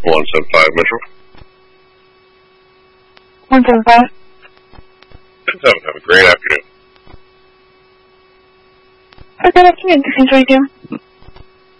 175 Mitchell. 175. 10-7, have a great afternoon. Good afternoon, this is Radio.